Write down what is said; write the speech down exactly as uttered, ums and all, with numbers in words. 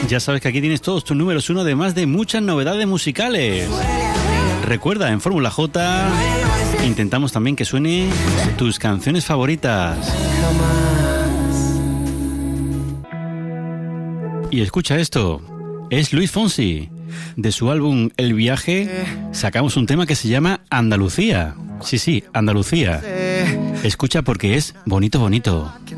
Ya sabes que aquí tienes todos tus números uno, además de muchas novedades musicales. Recuerda, en Fórmula J intentamos también que suene tus canciones favoritas. Y escucha esto, es Luis Fonsi. De su álbum El Viaje sacamos un tema que se llama Andalucía. Sí, sí, Andalucía. Escucha porque es bonito, bonito.